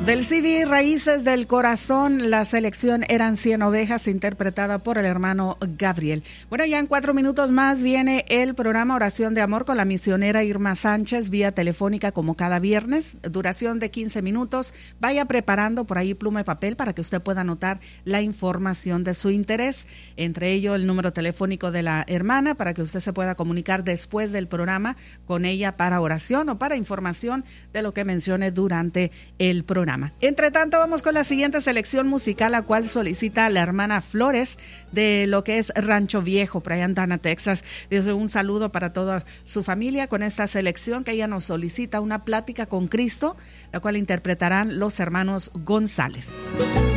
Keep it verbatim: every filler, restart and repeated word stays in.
Del C D Raíces del Corazón, la selección Eran cien ovejas, interpretada por el hermano Gabriel. Bueno, ya en cuatro minutos más viene el programa Oración de Amor con la misionera Irma Sánchez, vía telefónica como cada viernes, duración de quince minutos. Vaya preparando por ahí pluma y papel para que usted pueda anotar la información de su interés, entre ello el número telefónico de la hermana para que usted se pueda comunicar después del programa con ella para oración o para información de lo que mencione durante el programa. Entre tanto, vamos con la siguiente selección musical, la cual solicita la hermana Flores de lo que es Rancho Viejo, por allá en Dana, Texas. Dice un saludo para toda su familia con esta selección que ella nos solicita, una plática con Cristo, la cual interpretarán los hermanos González.